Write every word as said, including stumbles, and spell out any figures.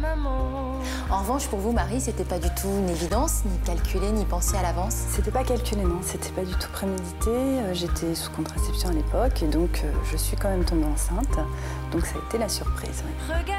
maman. En revanche, pour vous, Marie, c'était pas du tout une évidence, ni calculé, ni pensé à l'avance? C'était pas calculé, non. C'était pas du tout prémédité. Euh, J'étais sous contraception à l'époque et donc euh, je suis quand même tombée enceinte. Donc ça a été la surprise, oui. Regarde.